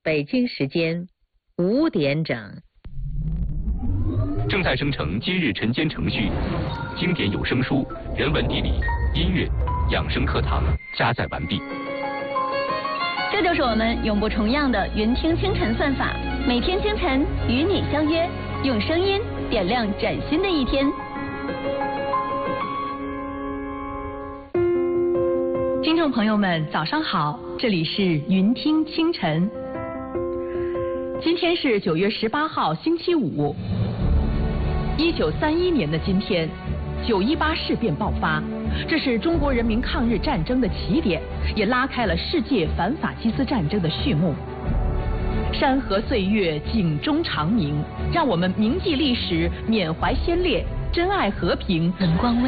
北京时间5点整。 正在生成今日晨间程序，经典有声书、人文地理、音乐、养生课堂加载完毕。 这就是我们永不重样的云听清晨算法，每天清晨与你相约，用声音点亮崭新的一天。 听众朋友们，早上好，这里是云听清晨。今天是9月18号，星期五。1931年的今天，918事变爆发，这是中国人民抗日战争的起点，也拉开了世界反法西斯战争的序幕。山河岁月，警钟长鸣，让我们铭记历史，缅怀先烈，珍爱和平。 冷光微